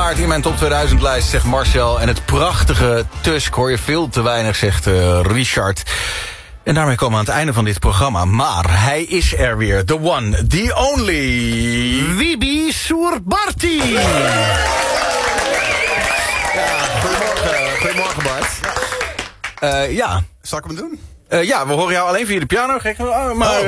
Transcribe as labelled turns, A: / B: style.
A: waard in mijn top 2000 lijst, zegt Marcel. En het prachtige Tusk hoor je veel te weinig, zegt Richard. En daarmee komen we aan het einde van dit programma. Maar hij is er weer. The one, the only... Wiebe Soerbarti. Ja, goedemorgen Bart. Ja.
B: Zal ik hem doen?
A: Ja, we horen jou alleen via de piano. Gek, maar